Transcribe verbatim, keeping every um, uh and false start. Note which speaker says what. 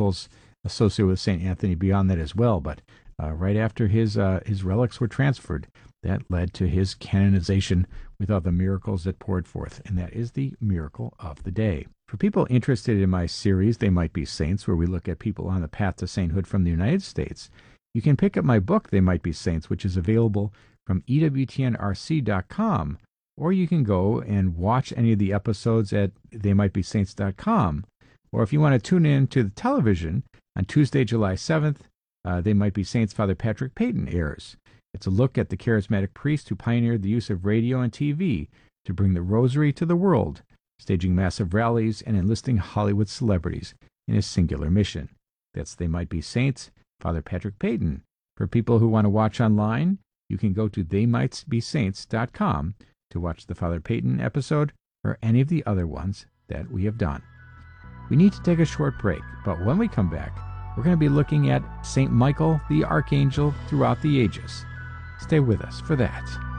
Speaker 1: miracles associated with Saint Anthony beyond that as well. But uh, right after his uh, his relics were transferred, that led to his canonization with all the miracles that poured forth, and that is the miracle of the day. For people interested in my series, They Might Be Saints, where we look at people on the path to sainthood from the United States, you can pick up my book, They Might Be Saints, which is available from E W T N R C dot com, or you can go and watch any of the episodes at they might be saints dot com. Or if you want to tune in to the television, on Tuesday, July seventh, uh, They Might Be Saints, Father Patrick Peyton airs. It's a look at the charismatic priest who pioneered the use of radio and T V to bring the rosary to the world, staging massive rallies and enlisting Hollywood celebrities in his singular mission. That's They Might Be Saints, Father Patrick Peyton. For people who want to watch online, you can go to they might be saints dot com to watch the Father Peyton episode or any of the other ones that we have done. We need to take a short break, but when we come back, we're going to be looking at Saint Michael the Archangel throughout the ages. Stay with us for that.